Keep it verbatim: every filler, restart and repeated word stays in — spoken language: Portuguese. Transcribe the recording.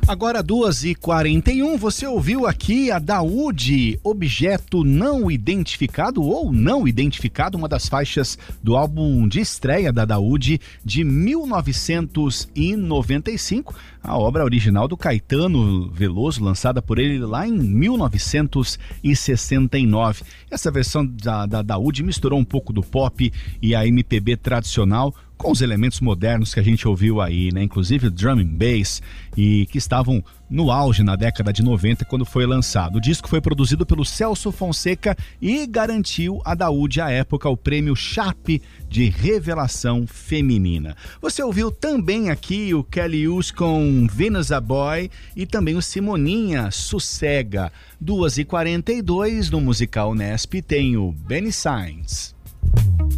Agora duas e quarenta e um, você ouviu aqui a Daoud, Objeto Não Identificado ou Não Identificado, uma das faixas do álbum de estreia da Daoud de mil novecentos e noventa e cinco, a obra original do Caetano Veloso, lançada por ele lá em mil novecentos e sessenta e nove. Essa versão da, da Daoud misturou um pouco do pop e a M P B tradicional com os elementos modernos que a gente ouviu aí, né? Inclusive o drum and bass, e que estavam no auge na década de noventa quando foi lançado. O disco foi produzido pelo Celso Fonseca e garantiu a Daoud à época o prêmio Sharp de revelação feminina. Você ouviu também aqui o Kelly Hughes com Venus a Boy e também o Simoninha, Sossega. duas e quarenta e dois no Musical Nesp tem o Benny Sainz.